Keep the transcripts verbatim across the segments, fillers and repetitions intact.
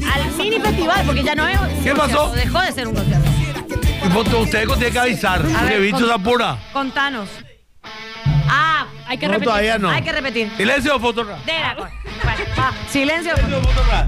al mini festival, porque ya no es. ¿Qué pasó? Dejó de ser un concierto. Y vos- Usted tiene que avisar. A Que ver, bicho con- se apura. Contanos. Ah, hay que No, repetir. todavía no. Hay que repetir. Silencio, fotorra. De la- bueno, va. Silencio. Silencio, fotorra.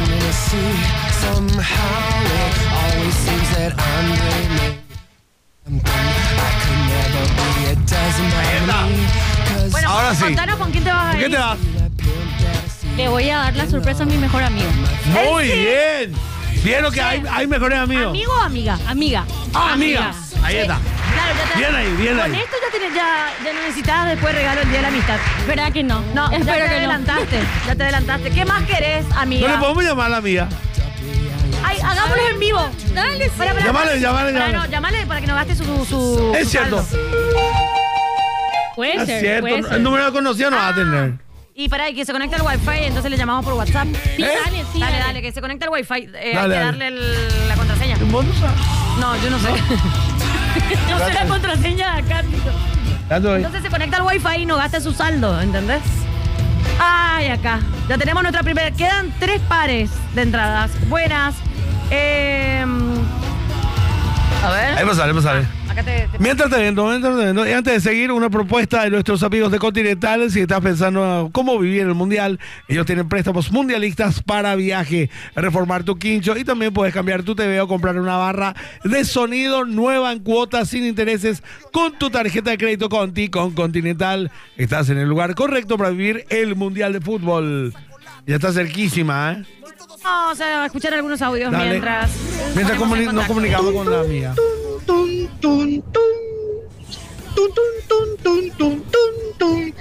Bueno, Ahora sí. contanos con quién te vas a ¿Por ir. qué te vas? Le voy a dar la sorpresa a mi mejor amigo. Muy bien. Vieron que hay, hay mejores amigos. ¿Amigo o amiga? Amiga. Ah, amiga. Ahí está. Claro, ya te- Bien ahí, bien Con ahí. esto ya, tienes, ya, ya no necesitabas después regalo el día de la amistad. ¿Verdad que no? No, ya espero te que adelantaste. Ya te adelantaste. ¿Qué más querés, amiga? No le podemos llamar a la amiga. Ay, hagámoslo en vivo. Dale, sí. Para, para, Llámale, llamale, para, llamale. no, llamale para que no gaste su, su Es su cierto. saldo. no. Puede Es ser, cierto. puede ser. El número de conocido no va a tener. Y para que se conecte al wifi, entonces le llamamos por WhatsApp. Sí, ¿Eh? dale, sí. dale, dale, que se conecte al wifi. Eh, hay Dale, que dale. darle el- la contraseña. ¿Vos no sabes? No, yo no sé. No sé la contraseña de acá, tío. Ya estoy. Entonces se conecta al wifi y no gasta su saldo, ¿entendés? Ay, acá. Ya tenemos nuestra primera. Quedan tres pares de entradas. Buenas. Eh, a ver. Ahí pasale, pasale. Acá te. te- Mientras te vendo, mientras te vendo. Y antes de seguir, una propuesta de nuestros amigos de Continental. Si estás pensando cómo vivir en el Mundial, ellos tienen préstamos mundialistas para viaje, reformar tu quincho y también puedes cambiar tu T V o comprar una barra de sonido nueva en cuotas sin intereses con tu tarjeta de crédito Conti. Con Continental estás en el lugar correcto para vivir el Mundial de Fútbol. Ya está cerquísima, ¿eh? Vamos a escuchar algunos audios Dale. mientras. Mientras ponemos en comuni- nos contacto. comunicamos con la amiga. Tun, tun, tun. Tun, tun, tun, tun, tun, tun, tun.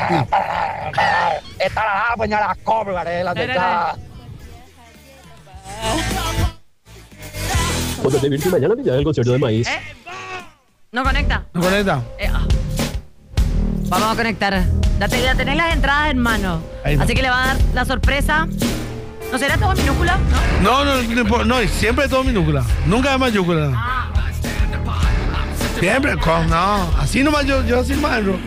Esta la pues ya la cobra, eh, la de Dale, acá. O sea, de Virgen mañana me llega el concierto de maíz. ¿Eh? No conecta. ¿No conecta? Eh, ah. Vamos a conectar. Ya, te- ya tenéis las entradas en mano. Ahí va. Así que le va a dar la sorpresa. ¿No será todo minúscula? ¿No? No, no, no, no, siempre todo minúscula. Nunca es mayúscula. Siempre, con- no. Así nomás yo, yo así más. ¿no?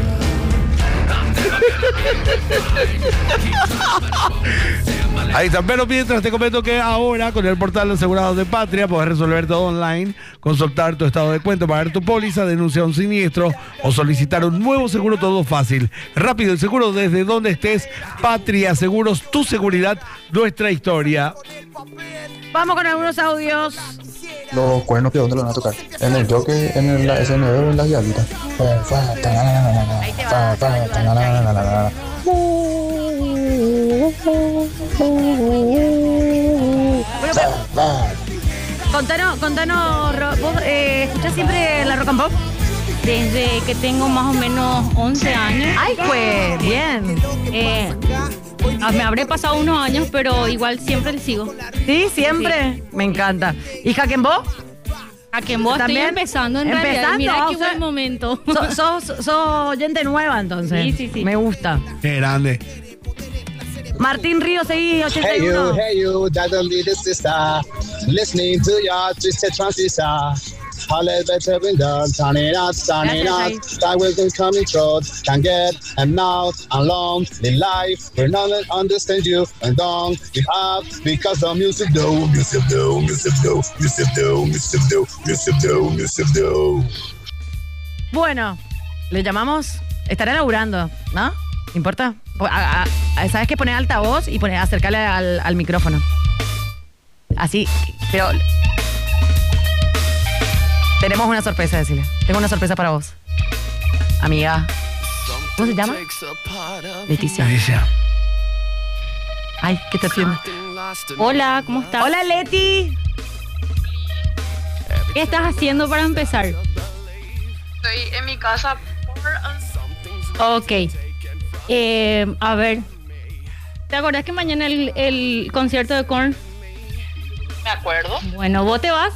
Ahí está, pero mientras te comento que ahora con el portal de asegurados de Patria podés resolver todo online, consultar tu estado de cuenta, pagar tu póliza, denunciar un siniestro o solicitar un nuevo seguro, todo fácil, rápido y seguro desde donde estés. Patria Seguros, tu seguridad, nuestra historia. Vamos con algunos audios. Los cuernos que dónde lo van a tocar. En el Jockey, en el, la S N B o en las Diablitas. Ahí te va. Bueno, contanos, contanos, Ro- ¿vos eh, escuchás siempre la rock and pop? Desde que tengo más o menos once años. Ay, pues, bien. Eh, ah, me habré pasado unos años, pero igual siempre le sigo. ¿Sí? ¿Siempre? Me encanta. ¿Y Hakenbo? A que vos estoy ¿También? empezando en Empezando, realidad. Mira o qué sea, buen momento. Sos so, so oyente nueva, entonces. Sí, sí, sí. Me gusta. Qué grande. Martín Ríos, seguí, ochenta Hey y you, uno. hey you, that don't be the sister. Listening to your twisted transistor. All is better been done, turning out, turning out. That will be coming short. Can get and now alone in life. We not understand you and don't we have because the music do, music do, music do, music do, music do, music do, music do. Bueno, le llamamos. Estará laburando, ¿no? ¿Importa? A- a- a- ¿Sabes qué? Poner altavoz y poner, acercarle al, al micrófono. Así, pero. Tenemos una sorpresa, decirle. Tengo una sorpresa para vos. Amiga. ¿Cómo se llama? Leticia. Leticia. Ay, ¿qué te atiende? Hola, ¿cómo estás? Hola, Leti. ¿Qué estás haciendo para empezar? Estoy en mi casa por... Ok. Eh, a ver. ¿Te acordás que mañana el, el concierto de Korn? Me acuerdo. Bueno, ¿vos te vas?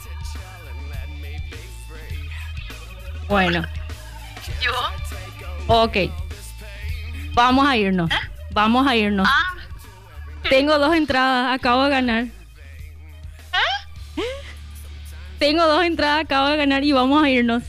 Bueno, ¿Yo? ok. Vamos a irnos. Vamos a irnos. Ah, Tengo dos entradas, acabo de ganar. Tengo dos entradas, acabo de ganar y vamos a irnos.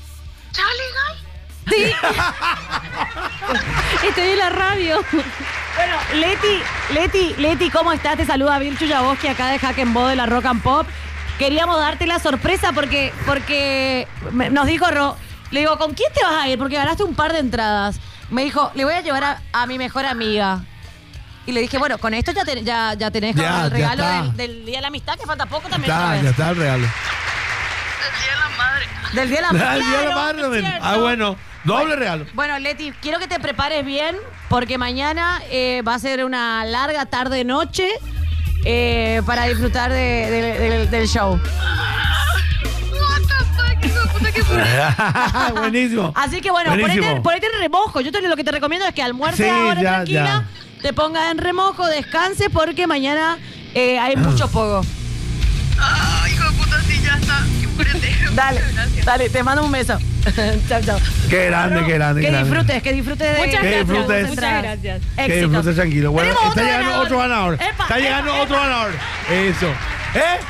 ¿ya legal? Estoy en la radio. Bueno, Leti, Leti, Leti, ¿cómo estás? Te saluda Bill Chuyaboski acá de Hack and Bo de la Rock and Pop. Queríamos darte la sorpresa porque, porque me- nos dijo Ro, le digo, ¿con quién te vas a ir? Porque ganaste un par de entradas. Me dijo, le voy a llevar a, a mi mejor amiga. Y le dije, bueno, con esto ya, te- ya, ya tenés Ya, como el ya regalo está. del, del Día de la Amistad, que falta poco también. Está, ¿sabes? ya está el regalo. El día de la madre. Del Día de la El Amistad. día de la Claro, madre es también. cierto. Ah, bueno. Doble regalo. Bueno, Leti, quiero que te prepares bien porque mañana eh, va a ser una larga tarde-noche eh, para disfrutar de- de- de- del show. What the fuck, hijo de puta, qué puta. Buenísimo. Así que bueno, Buenísimo. ponete, ponete en remojo. Yo te, lo que te recomiendo es que almuerces Sí, ahora ya, tranquila, te pongas en remojo, descanse porque mañana eh, hay mucho pogo. Ah, hijo de puta, sí, ya está. Qué purete. Dale, Muchas gracias. dale, te mando un beso. Chao, chao. Qué grande, qué grande, Que qué grande. disfrutes, que disfrutes de Muchas Que gracias. disfrutes. Muchas entradas. gracias. Que Éxito. disfrutes tranquilo. Bueno, Tenemos está otro llegando ganador. otro ganador. Epa, Está llegando epa, otro epa. ganador. Eso. ¿Eh?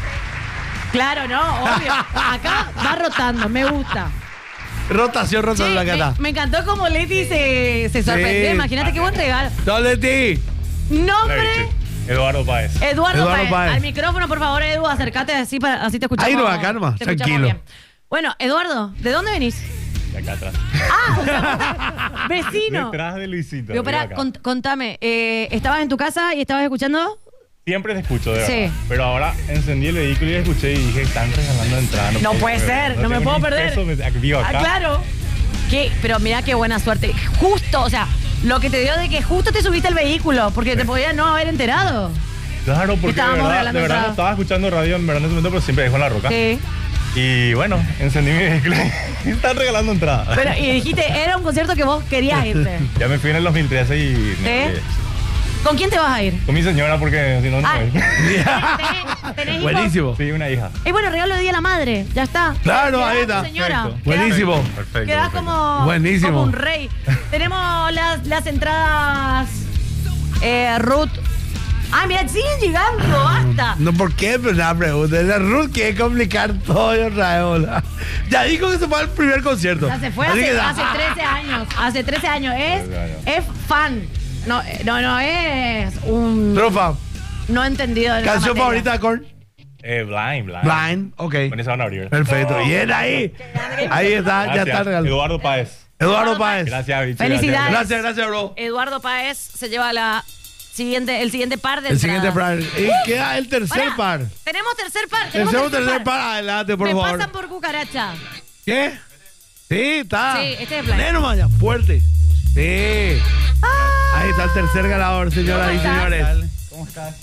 Claro, no, obvio. Acá va rotando, me gusta. Rotación, Che, rotación, acá me, está. me encantó como Leti se, se sorprendió. Sí. Imagínate qué buen regalo. Dale, ti. Nombre, Eduardo Páez. Eduardo, Eduardo Páez. Páez. Al micrófono, por favor, Edu, acércate así, para, así te escuchamos. Ahí no, acá nomás, te escuchamos tranquilo. bien. Bueno, Eduardo, ¿de dónde venís? De acá atrás. Ah, o sea, vecino. Detrás de Luisito. Pero vivo pará, acá. cont- contame, eh, ¿estabas en tu casa y estabas escuchando? Siempre te escucho, de Sí. verdad. Pero ahora encendí el vehículo y escuché y dije, están regalando entradas. No puede ser, no me tengo puedo ni perder. peso, me- vivo Ah, acá. claro. ¿Qué? Pero mira qué buena suerte. Justo, o sea, lo que te dio de que justo te subiste al vehículo, porque te podías no haber enterado. Claro, porque de Estábamos verdad, regalando de verdad no entradas. estaba escuchando radio en verdad en ese momento, pero siempre dejo en la roca. Sí. Y bueno, encendí mi vehículo y están regalando entradas. Pero, y dijiste, era un concierto que vos querías irte. Ya me fui en el dos mil trece y me ¿Sí? fui. ¿Con quién te vas a ir? Con mi señora porque si no, no Ah, voy. ¿tenés, tenés hijos? Buenísimo. Sí, una hija. Y bueno, regalo de Día de la Madre, ya está. Claro, Quedás ahí tu está. Señora. Perfecto. Quedás- Buenísimo. Perfecto. Quedás perfecto. como, Buenísimo. como un rey. Tenemos las, las entradas eh, Ruth. Ah, mira, siguen llegando, basta. No, ¿por qué? Pero una pregunta. La Ruth quiere complicar todo otra vez, hola. Ya dijo que se fue al primer concierto. Ya se fue Así hace, que- hace trece años. Hace trece años. Es, trece años. es fan. No, eh, no, no es un Trofa. no entendido de la ¿Canción materia. favorita de Korn? Eh, blind, blind. Blind, ok. Con eso van a abrir. Perfecto. Bien ahí. Ahí está, ya Gracias. está el regalo. Eduardo Páez. Eduardo Páez. Gracias, bicho. Felicidades. Gracias, gracias, bro. Eduardo Páez se lleva la siguiente, el siguiente par de El siguiente entradas. par. Y queda el tercer Pará, par. Tenemos tercer par. El Tenemos segundo tercer par. Adelante, por Me favor. pasan por cucaracha. ¿Qué? Sí, está. Sí, este es blind. Lee nomás ya, fuerte. Sí. Ahí está el tercer ganador, señoras ¿Cómo y estás? señores. ¿Cómo estás?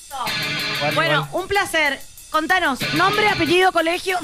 Bueno, un placer. Contanos, nombre, apellido, colegio.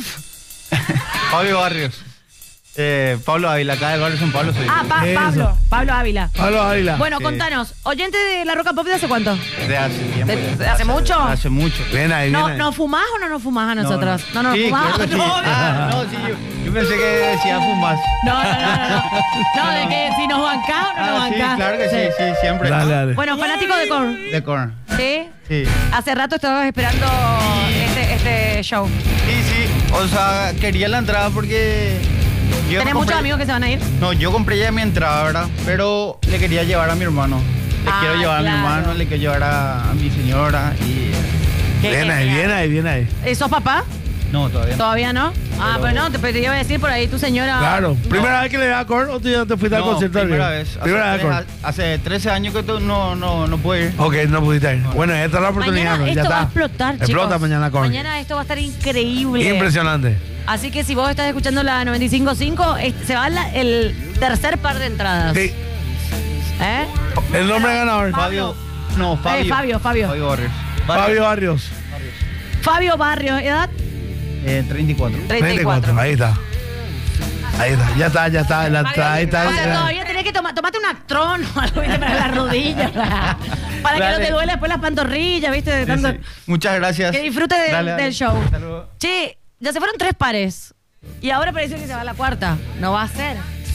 Fabio Barrios. Eh, Pablo Ávila, acá del barrio San Pablo soy. Ah, Pa- Eso. Pablo. Pablo Ávila. Pablo Ávila. Bueno, Sí. contanos, oyente de la Roca Pop de hace cuánto? De hace tiempo. ¿De- ya. de hace mucho? Hace mucho. Bien ahí, bien ¿No, ahí. ¿No fumás o no nos fumás a nosotros? No, no, sí, fumás. claro que sí. No, Ah, no, sí, yo, yo pensé que decía fumas. no, no, no, no, no. No, de que si nos bancás o no nos Ah, sí, bancás. claro que sí, sí, siempre. Dale, dale. Bueno, fanático de Korn. De Korn. ¿Sí? Sí. Hace rato estabas esperando este, este show. Sí, sí. O sea, quería la entrada porque. yo ¿Tenés compré- muchos amigos que se van a ir? No, yo compré ya mi entrada, ¿verdad? Pero le quería llevar a mi hermano. Le Ah, quiero llevar claro. a mi hermano, le quiero llevar a, a mi señora y. Qué Bien ahí, genial. bien ahí, bien ahí. Eh, ¿Sos papá? No, todavía no. ¿Todavía no? Ah, Pero- pues no, te, te iba a decir por ahí tu señora. Claro. No. ¿Primera vez que le da a Korn o tú ya te fuiste al No, concierto? primera del vez. Río? Primera vez hace, Korn. tres- hace trece años que tú no, no, no puedo ir. Ok, no pudiste ir. Bueno, esta es la oportunidad. Mañana ¿no? Ya esto va a está. explotar, chicos. Explota mañana Korn. Mañana esto va a estar increíble. Impresionante. Así que si vos estás escuchando la noventa y cinco punto cinco, es- se va la- el tercer par de entradas. Sí. ¿Eh? El nombre ganador. Fabio. No, Fabio. Eh, Fabio, Fabio. Fabio Barrios. Fabio Barrios. Fabio Barrios, edad Eh, treinta y cuatro. treinta y cuatro. Ahí está. Ahí está. Ya está, ya está. La, ahí está. O sea, todavía tenés que tomar, tomate un actrón o algo, ¿viste? Para las rodillas. Para, para que no Dale. te duele después las pantorrillas, ¿viste? De Sí, tanto- sí. Muchas gracias. Que disfrute de- Dale, dale. del show. Hasta luego. Che, ya se fueron tres pares. Y ahora parece que se va la cuarta. No va a ser.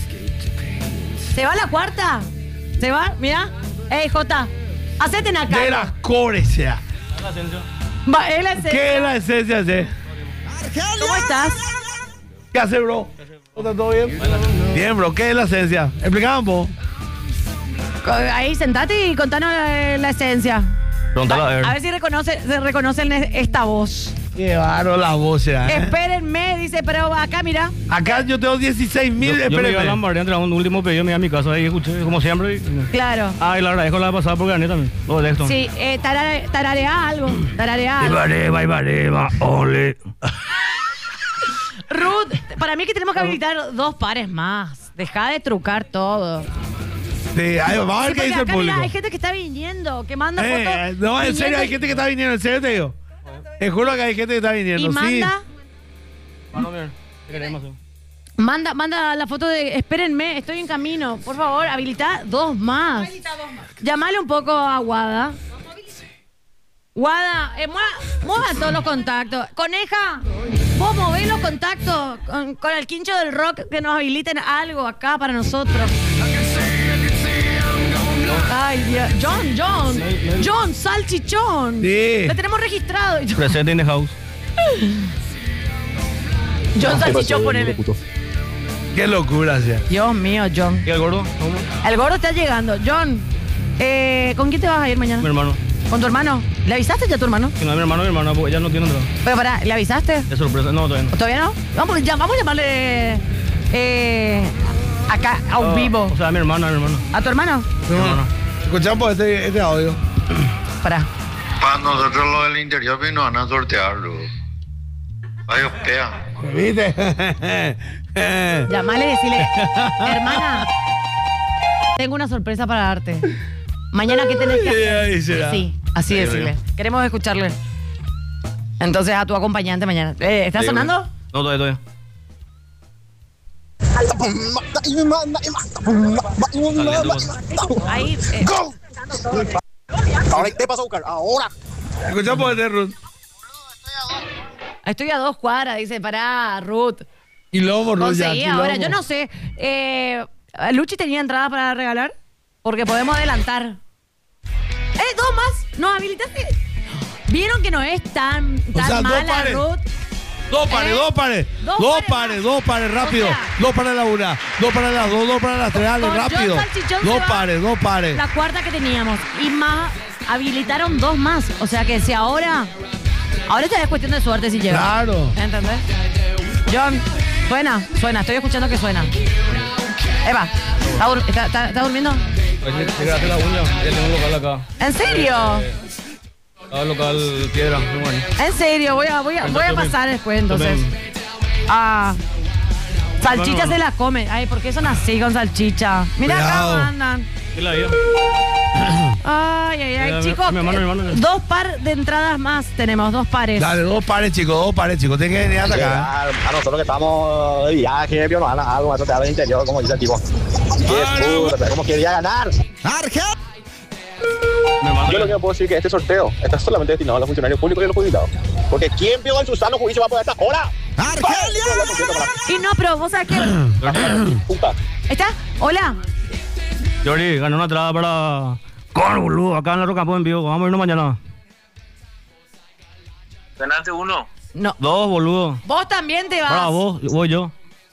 ¿Se va la cuarta? ¿Se va? Mira. Ey, Jota, hacete en acá. De las cores, sea. Va, él es- ¿Qué es la esencia de? ¿Cómo estás? ¿Qué hace, bro? ¿Está todo bien? Bien, bro. ¿Qué es la esencia? Explicamos. Ahí sentate y contanos la, la esencia. Pregúntalo a ver. A ver si reconoce, se reconocen esta voz. Qué bárbaro la voz ya. ¿eh? Espérenme, dice, pero acá mira. Acá yo tengo dieciséis mil, Yo, yo me iba a espérenme. Lambaré a entregar un último pedido, me iba a mi casa ahí, escuché, como siempre. y- Claro. Ah, y la agradezco la pasada porque gané también. Lo de esto. Sí, eh, tarare- tararea algo. Tararea algo. Ibareba, Ibareba, ole. Ruth, para mí que tenemos que habilitar dos pares más. Deja de trucar todo. Sí, ahí, vamos a ver Sí, qué porque dice el acá, mira, público. hay gente que está viniendo, que manda Eh, fotos. no, en viniendo serio, hay y- gente que está viniendo, en serio te digo. Te juro que hay gente que está viniendo, Y sí. manda, Bueno, bien. ¿Qué queremos hacer? manda, manda la foto de espérenme, estoy en camino. Por favor, habilita dos más. Llamale un poco a Guada. Guada, eh, mueva, mueva todos los contactos. Coneja, vos movés los contactos con, con el quincho del rock que nos habiliten algo acá para nosotros. Ay, Dios. John, John, John, salchichón. Sí. Lo tenemos registrado. Presente in the house. John Salchichón, ponele. Qué locura, ya. Dios mío, John. ¿Y el gordo? ¿Cómo? El gordo está llegando. John, eh, ¿con quién te vas a ir mañana? Mi hermano. ¿Con tu hermano? ¿Le avisaste ya a tu hermano? Si no es mi hermano, mi hermana, porque ella no tiene entrada. Pero pará, ¿le avisaste? De sorpresa. No, todavía no. ¿Todavía no? Vamos, ya, vamos a llamarle eh, acá a un Ah, vivo. O sea, mi hermana, mi hermana. ¿A tu hermano? Mi hermana. Escuchamos este, este audio. Pará. Para nosotros lo del interior pues nos van a sortear, bro. Ay, hostia. ¿Viste? Llamale y decirle, hermana, tengo una sorpresa para darte. Mañana, ¿qué tenés que hacer? Ahí será. Sí, así Ahí decirle. arriba. Queremos escucharle. Entonces, a tu acompañante mañana. Eh, ¿Está Sí, sonando? No, todavía, todavía. Ahí. eh, Ahora, ¿qué pasó, buscar? Ahora. Escuchamos este Ruth. estoy a dos cuadras, dice, pará, Ruth. Y lomo, Ruth, ya. Conseguí quilombo. ahora, yo no sé. Eh, ¿Luchi tenía entrada para regalar? Porque podemos adelantar. ¡Eh, dos más! ¿Nos habilitaste? ¿Vieron que no es tan, O tan sea, dos mala, pares. Ruth? Dos pares, ¿Eh? dos pares. Dos Dos pares pares, más. dos pares, rápido. O sea, Dos para la una, dos para las dos, dos para las tres, dale, Con rápido. John Salchichón se Dos va pares, dos pares. La cuarta que teníamos. Y más, habilitaron dos más. O sea que si ahora... Ahora ya es cuestión de suerte si llega. Claro. ¿Entendés? John, suena, suena. Estoy escuchando que suena. Eva, ¿está, dur- está- está- está durmiendo? Llegaste la uña. Ya tengo un local acá. ¿En serio? Acá local piedra. Muy bueno. En serio, voy a, voy a, voy a pasar después entonces. Ah, salchicha Bueno. se la come. Ay, ¿por qué son así con salchicha? Mira Cuidado. acá andan. ¿Qué la vida? Ay, ay, ay, Mira, chicos. mi hermano, mi hermano. Dos par de entradas más tenemos, dos pares. Dale, dos pares, chicos, dos pares, chicos. Tienen que venir hasta acá. A nosotros que estamos de viaje, vio, nos van a algo, a sortear del interior, como dice el tipo. Qué puta, como quería ganar. Mi hermano. Yo lo que puedo decir es que este sorteo está solamente destinado a los funcionarios públicos y a los jubilados. Porque ¿quién vio en su sano juicio va a poder estar hora? Y no, pero vos sabés que. Puta. ¿Está? Hola. Jordi, ganó una entrada para... Con boludo, acá en la Rocampo en vivo. Vamos a irnos mañana. Ganaste uno. No. Dos, boludo. Vos también te vas. Para vos, voy yo.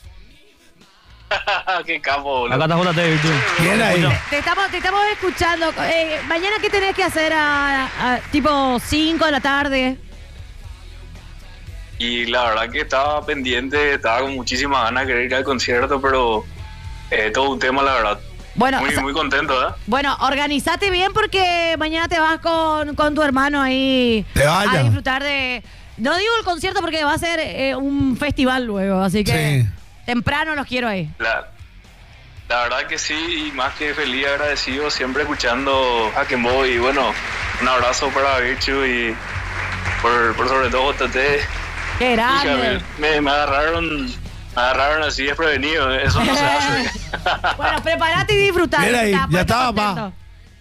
Qué capo, boludo. Acá está J T, ¿viste? ¿Quién ahí? Escucha. Te estamos, te estamos escuchando. Eh, mañana, ¿qué tenés que hacer a, a- tipo cinco de la tarde? Y la verdad que estaba pendiente, estaba con muchísimas ganas de querer ir al concierto, pero eh, todo un tema, la verdad. Bueno, Muy, o sea, muy contento, ¿verdad? bueno, organizate bien porque mañana te vas con, con tu hermano ahí Te vaya. a disfrutar de... No digo el concierto porque va a ser eh, un festival luego, así que Sí. temprano los quiero ahí. La, la verdad que sí, y más que feliz, agradecido, siempre escuchando a Kembo. Y bueno, un abrazo para Virchu y por, por sobre todo J T. ¡Qué Hija, grande! me, me, me agarraron, me agarraron así desprevenido, eso no se hace. Bueno, prepárate y disfruta. Mira ahí, Está, ya ponete estaba, contento.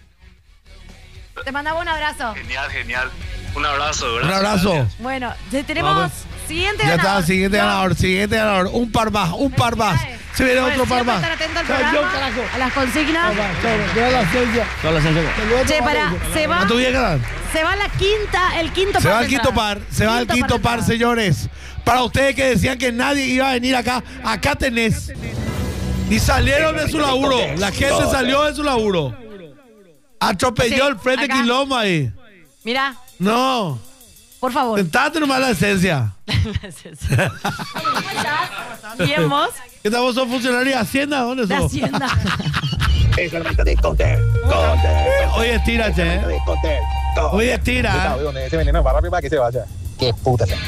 Te mandamos un abrazo. Genial, genial. Un abrazo, Un gracias. abrazo. Bueno, te- tenemos Vamos. siguiente Ya ganador. está, siguiente Yo- ganador, siguiente ganador. Un par más, un par más. Se viene Bueno, otro par siempre más. estar atento al Chao, programa, yo, carajo. a las consignas. Toda la ciencia. Toda la ciencia. Che, para, se va, ¿A tu vieja? se va la quinta, el quinto Se par va de el quinto entradas. par, se va el quinto de par, entradas. señores. Para ustedes que decían que nadie iba a venir acá, acá tenés. Y salieron de su laburo. La gente salió de su laburo. Atropelló Sí, el frente acá. quilombo ahí. Mira, No. por favor. Sentate nomás la esencia. Bien, vos, ¿Qué tal vos sos funcionario de Hacienda? ¿Dónde de sos? Hacienda. Es el momento de Counter. Counter. Hoy estírate, Es el momento eh. de Counter. Counter. Hoy estira. Donde ese veneno va rápido para que se vaya. Qué puta sea.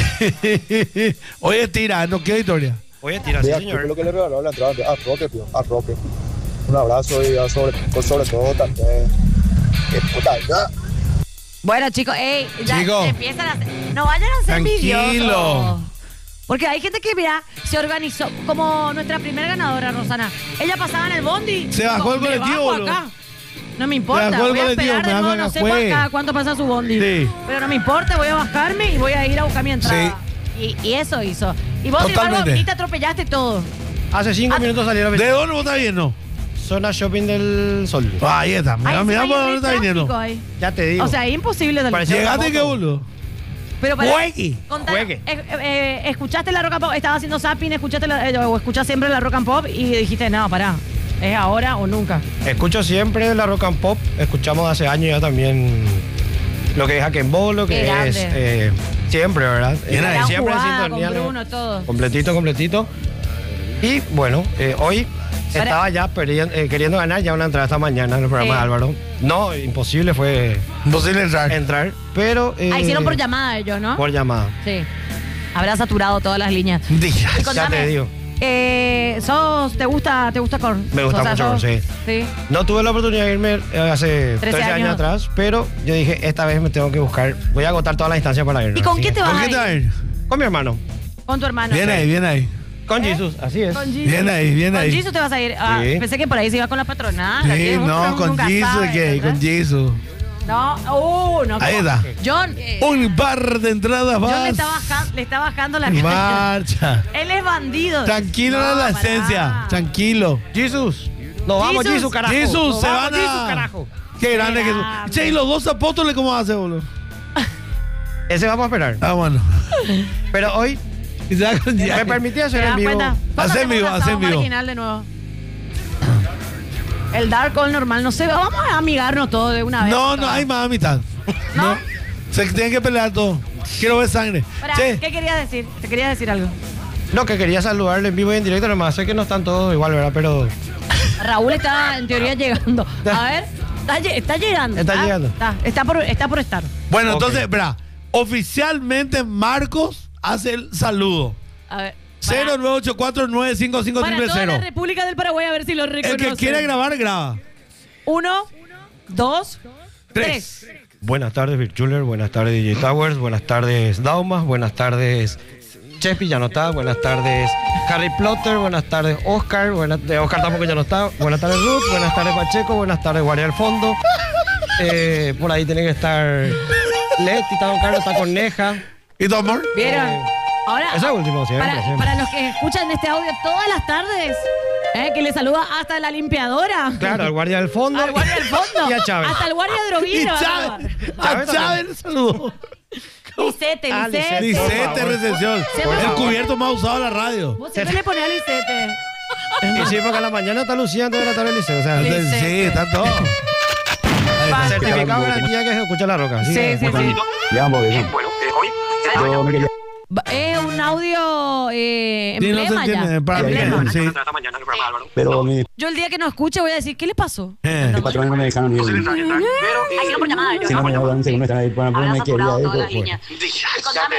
Hoy estira, no quiero historia. Oye, tira, sí, Vea, señor. lo que le regaló la entrada a Roque, tío. A Roque. Un abrazo y a sobre, pues sobre todo también. Qué puta ya. Bueno, chicos, ey, ya Chicos. empiezan a hacer- no vayan a ser Tranquilo. envidiosos. Porque hay gente que, mira, se organizó, como nuestra primera ganadora, Rosana. Ella pasaba en el bondi. Se bajó el Me colectivo, bajo boludo. acá. No me importa, Se bajó el voy a colectivo, esperar de me nuevo, bajo no acá, sé fue. cuán- cada cuánto pasa su bondi. Sí. Pero no me importa, voy a bajarme y voy a ir a buscar mi entrada. Y, y eso hizo. Y vos, sin embargo, Totalmente. ni te atropellaste todo. Hace cinco Ah, minutos salieron ¿De dónde vos estás viendo? zona shopping del Sol. Ah, ahí está. Mira, Ay, mira sí, por hay dónde está viniendo. tráfico ahí. Ya te digo. O sea, es imposible salir. Parecía- Llegaste, qué boludo. Pero para, Juegue. contar- Juegue. eh, eh, escuchaste la rock and pop, estabas haciendo zapping, escuchaste la, eh, o escuchás siempre la rock and pop y dijiste, no, pará, es ahora o nunca. Escucho siempre la rock and pop. Escuchamos hace años ya también lo que es Hakenbo, lo que Qué grande. es eh, siempre, ¿verdad? Bien Eh, ahí. Gran siempre en jugada sintonía. con ¿no? Bruno, todo. Completito, completito. Y bueno, eh, hoy Para- estaba ya perdiendo- eh, queriendo ganar ya una entrada esta mañana en el programa Sí. de Álvaro. No, imposible fue Imposible entrar. entrar, pero... eh, Ah, hicieron por llamada ellos, ¿no? Por llamada. Sí. Habrá saturado todas las líneas. Día. Y contame, te digo. Eh, sos, ¿te gusta, te gusta Korn? Me gusta O sea, mucho Korn, sos- sí. Sí. No tuve la oportunidad de irme eh, hace trece trece años años. atrás, pero yo dije, esta vez me tengo que buscar, voy a agotar todas las instancias para irme. ¿Y con Así quién que- te vas ¿Por a qué te ir? vas a ir? Con mi hermano. Con tu hermano. Bien ahí, bien ahí. Con Jesús, así es. Con Jesus. Bien ahí, bien Con ahí. Jesus te vas a ir. Ah, Sí. Pensé que por ahí se iba con la patronal. Sí, no, con Jesus, ¿qué? Con Jesus. No, uh, no. Ahí ¿cómo? está. John, eh, Un par de entradas John le más. está, baja- le está bajando la Marcha. Él es bandido. Tranquilo, no, la pará. esencia. Tranquilo. Jesús. Nos vamos, Jesus. Jesús, carajo. Jesús, Nos se vamos, van a. Jesús, carajo. Qué grande Jesús. grande. Che, ¿y los dos apóstoles cómo hacen, boludo? Ese vamos a esperar. Ah, bueno. Pero hoy Y se va con me Jack. permití ¿Te hacer das en vivo. cuenta? ¿Cuándo Hacé en hacemos vivo, un hacé asado en vivo. marginal de nuevo? El dark all normal, no sé, vamos a amigarnos todos de una vez. No, no hay más amistad. ¿No? Se tienen que pelear todo. Quiero ver sangre. Pará, Che, ¿qué querías decir? Te quería decir algo. No, que quería saludarle en vivo y en directo, nomás sé que no están todos igual, ¿verdad? Pero Raúl está en teoría llegando. A ver, está, lle- está llegando. Está ¿ah? llegando. Está, está por, está por estar. bueno, Ok. entonces, espera. Oficialmente Marcos hace el saludo. A ver. cero nueve ocho cuatro nueve cinco cinco Para triple toda la cero. República del Paraguay, a ver si lo El reconocen. que quiera grabar, graba. Uno, dos, Tres. tres. buenas tardes, Virtuler, buenas tardes, D J Towers, buenas tardes, Daumas, buenas tardes, Chepi, ya no está, buenas tardes, Harry Plotter, buenas tardes, Oscar, buenas, eh, Oscar tampoco ya no está, buenas tardes, Ruth, buenas tardes, Pacheco, buenas tardes, Guardia del Fondo, eh, por ahí tiene que estar Leti, está Don Carlos, está con Neja. ¿Y tu amor? ¿Vieron? Eh, Ahora, Eso es último, siempre, para, siempre. para los que escuchan este audio todas las tardes, eh, que le saluda hasta la limpiadora. Claro, al Guardia del Fondo. Al guardia del fondo. Y a Chávez. Hasta el guardia Y droguino. Chávez. A Chávez Chávez le saludó. Licete, Ah, Licete. Licete. Por Licete, favor. recepción. Siempre El por favor. cubierto más usado de la radio. Vos siempre le ponés a Licete. Y sí, porque a la mañana está Lucía, antes de la tarde Liceo. O sea, Licete. Sí, está todo. certificado de garantía que se escucha la roca. Sí, sí, sí. Ya, porque yo me quería Va- Es un audio eh, Sí, no se emblema ya. entiende. Para mí, Emblema. sí. pero mi Yo el día que no escuche voy a decir, ¿qué le pasó? Eh. patrón no me dejaron ir. Ay, si no por llamada. Si no me daban un segundo, están ahí, bueno, pues me quería ir. Pues, Contame,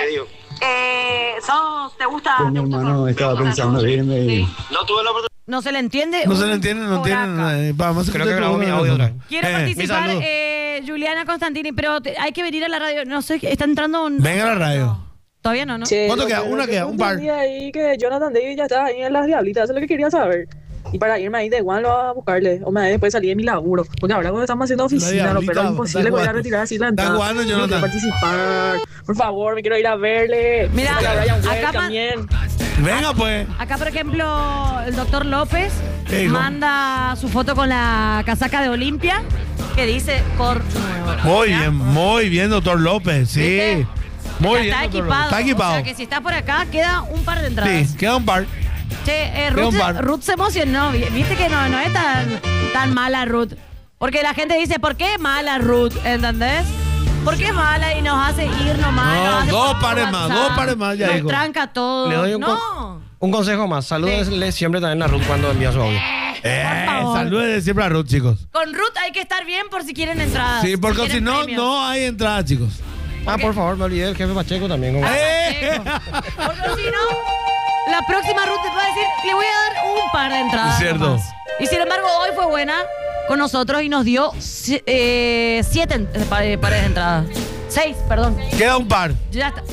eh, sos, ¿te gusta? pues mi hermano estaba pensando irme y No se le entiende. No se un le entiende, no coraca. entienden. eh, Vamos a Creo que escuchar grabó tu- mi audio otra vez. Quiero Eh, participar, mi saludo. eh, Juliana Constantini, pero te- hay que venir a la radio. No sé, está entrando un... Venga a la radio. Todavía no, ¿no? Che, ¿Cuánto lo queda? que- Una lo que queda, yo un par. entendí ahí que Jonathan David ya estaba ahí en las Diablitas, eso es lo que quería saber. Y para irme ahí de Juan lo a buscarle, o me da después salir de mi laburo. Porque ahora cuando estamos haciendo oficina, no, Diablita, pero es imposible está voy a jugando. retirar así la Está entrada. jugando, Yo quiero Jonathan. participar. Por favor, me quiero ir a verle. Mira, que Brian Webb acá ma- también. Venga, pues. Acá, por ejemplo, el doctor López ¿Qué dijo? manda su foto con la casaca de Olimpia que dice Cor nuevo. Muy ¿Ya? bien, muy bien, doctor López. Sí. ¿Viste? Muy Ya bien. está doctor equipado. López. Está equipado. O sea que si está por acá, queda un par de entradas. Sí, queda un par. Che, eh, Queda Ruth, un se, par. Ruth se emocionó. Viste que no, no es tan, tan mala Ruth. Porque la gente dice, ¿por qué mala Ruth? ¿Entendés? ¿Por qué mala y nos hace ir nomás? No, nos hace dos por pares más, WhatsApp, dos pares más, ya nos dijo. tranca todo. Le doy un, no. con- un consejo más. Salúdenle siempre también a Ruth cuando envía su audio. Eh, favor. saludos siempre a Ruth, chicos. Con Ruth hay que estar bien por si quieren entradas. Sí, porque si quieren no, premios. no hay entrada, chicos. Ah, por favor, me olvidé del jefe Pacheco también. como- Eh. Porque si no, la próxima Ruth te va a decir, le voy a dar un par de entradas. Cierto. nomás. Y sin embargo, hoy fue buena con nosotros y nos dio si- eh, siete en- eh, pa- eh, pares de entradas. Seis, perdón. Queda un par. Ya está.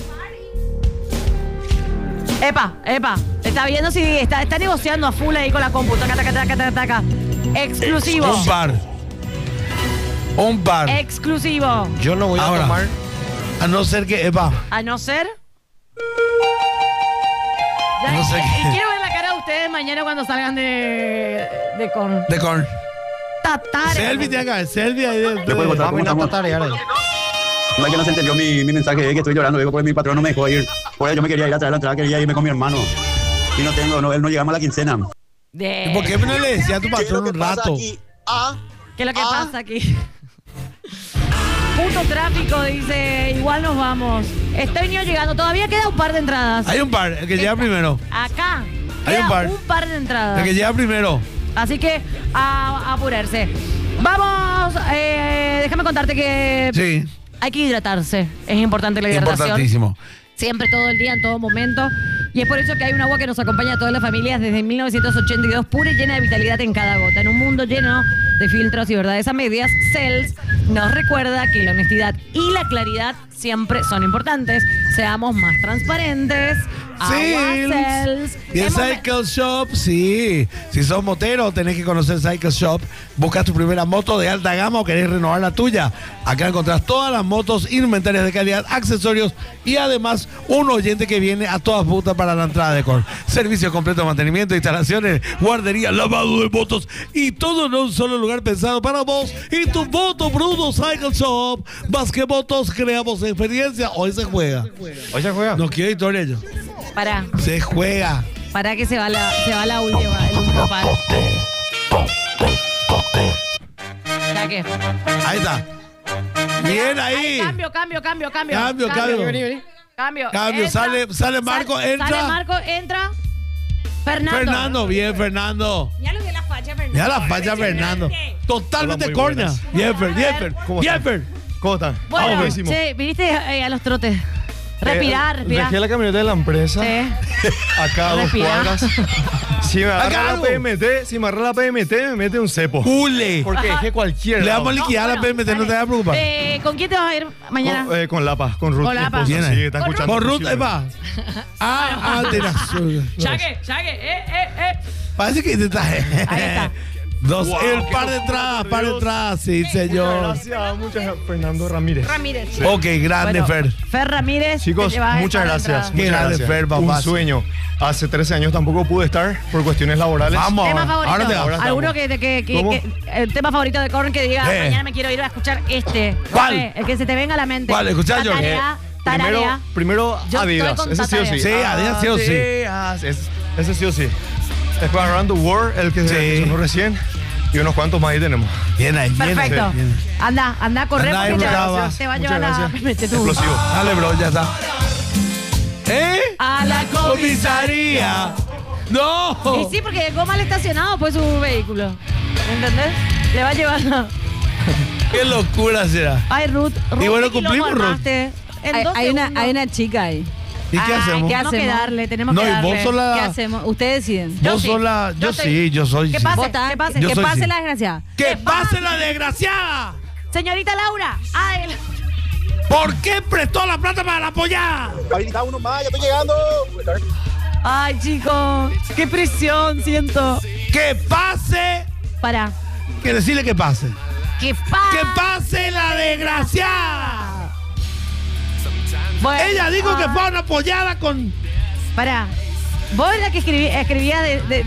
Epa, epa. Está viendo si está, está negociando a full ahí con la compu. Taca, taca, taca, taca, taca. Exclusivo. Un par. Un par. Exclusivo. Yo no voy a Ahora, tomar. a no ser que, epa, A no ser. Ya, No sé y, qué. y quiero ver la cara de ustedes mañana cuando salgan de. de con. de corn. Tatare. Selfie de acá, selfie ahí de, de- puedo contar? Vamos a ¿Cómo ir a estamos? tatarear ahí. No es que no se entendió mi, mi mensaje, es que estoy llorando, digo, porque mi patrón no me dejó ir. Por eso yo me quería ir a traer la entrada, quería irme con mi hermano. Y no tengo, no, él no llegamos a la quincena. De- ¿Por qué no le decía a tu patrón un rato? Ah, ¿Qué es lo que Ah. pasa aquí? Puto tráfico, dice. Igual nos vamos. Estoy niño llegando. Todavía queda un par de entradas. Hay un par, el que llega primero. Acá. Hay Queda un par. un par de entradas. El que llega primero. Así que a, a apurarse. Vamos. eh, déjame contarte que Sí, hay que hidratarse. Es importante la hidratación. importantísimo. Siempre, todo el día, en todo momento. Y es por eso que hay un agua que nos acompaña a todas las familias desde mil novecientos ochenta y dos, pura y llena de vitalidad en cada gota. En un mundo lleno de filtros y verdades a medias, Cells nos recuerda que la honestidad y la claridad siempre son importantes. Seamos más transparentes. Agua Cells. Cells. Y el Hemos- Cycle Shop, sí. Si sos motero, tenés que conocer Cycle Shop. Buscas tu primera moto de alta gama o querés renovar la tuya. Acá encontrás todas las motos, indumentarias de calidad, accesorios y además un oyente que viene a todas putas para la entrada de Cor. Servicio completo de mantenimiento, instalaciones, guardería, lavado de motos y todo en un solo lugar pensado para vos y tu moto, Bruno Cycle Shop. Más que motos, creamos experiencia. Hoy se juega. Hoy se juega. No quiero historia yo. Pará, Se juega. pará que se va la, se va la última, el último par. Ya que. Ahí está. Bien ahí. Cambio, cambio, cambio, cambio. Cambio, cambio. Vení, vení. Cambio. Cambio, Entra. sale- sale Marco, Sale- entra. Sale Marco, entra. Fernando. Fernando, bien, Fernando. Ya lo de la facha, Fernando. Mira la falla, Fernando. Totalmente Hola, muy corña. buenas. Bien, Fer, bien, Fer. ¿Cómo Bien, están? Fer. ¿Cómo están? Bueno, Ah, buenísimo. che, viniste eh, a los trotes. Respirar, Eh, respirar. Dejé la camioneta de la empresa. Sí. Acá a dos Respira. cuadras. Si me agarra Acá la algo. P M T, si me agarra la P M T, me mete un cepo. Ule. Porque dejé cualquier. Le vamos a lado. liquidar la bueno, P M T, no te dale. vas a preocupar. Eh, ¿Con quién te vas a ir mañana? Con, eh, con Lapa, con Ruth. Con mi Lapa. esposa, Bien sí, ahí. está Con escuchando. Por Ruth, posible. Eva. Ah, ah, tenés. Chague, chague, eh, eh, eh. Parece que te está. Ahí está. Dos, Wow, el qué par de locura, entradas, por par de Dios. entradas, sí, señor. Gracias, muchas gracias, Fernando Ramírez. Ramírez. Ok, grande, Bueno, Fer. Fer Ramírez. Chicos, te llevas el muchas par de gracias. entradas. Qué Muchas grande, gracias. Fer, papá. Un sueño. Hace trece años tampoco pude estar por cuestiones laborales. Vamos Tema ahora. favorito. Ahora te Ahora vas. Alguno que, que, que, ¿Cómo? que- el tema favorito de Korn que diga, Eh. mañana me quiero ir a escuchar este. ¿Cuál? No sé, el que se te venga a la mente. ¿Cuál? Escuchá, Jorge. Tararea, Primero, tararea. primero Yo estoy Adidas. con Ese sí o sí. Tararea. Sí, Adidas sí o sí. Adidas, es- Ese sí o sí. Después Around the World, el que Sí. se sonó recién. Y unos cuantos más ahí tenemos. Bien ahí, bien ahí. Perfecto. bien. Anda, anda a correr Anda ahí, porque te, brava. va- te va a Muchas llevar la. gracias. Mete tú. Explosivo. Dale, bro, ya está. ¿Eh? A la Comisaría. No. Y sí, porque dejó mal estacionado pues su vehículo. ¿Entendés? Le va a llevar la. Qué locura será. Ay, Ruth. Ruth Y bueno, ¿qué quilombo cumplimos, Ruth. armaste? En Hay, dos hay una, segundos. hay una chica ahí. ¿Y qué Ay, hacemos? ¿qué Tenemos que darle, tenemos No, que y darle. vos sos la- ¿Qué hacemos? Ustedes deciden. Yo Vos sí. sos la. Yo, Yo soy- sí, yo soy. ¿Qué sí. pasa? Vota. ¿Qué pasa? Yo que soy pase sí. la desgracia. ¡Que pase la desgraciada! Señorita Laura. Ay, ¿Por qué prestó la plata para la apoyar? Habilita uno más, ya estoy llegando. ay, chicos. Qué presión siento. ¡Que pase! Para. Que decirle que pase. Que pase. ¡Que pase la desgraciada! Bueno, Ella dijo que ah, fue una apoyada con. Pará. Vos la que escribí, escribía de, de-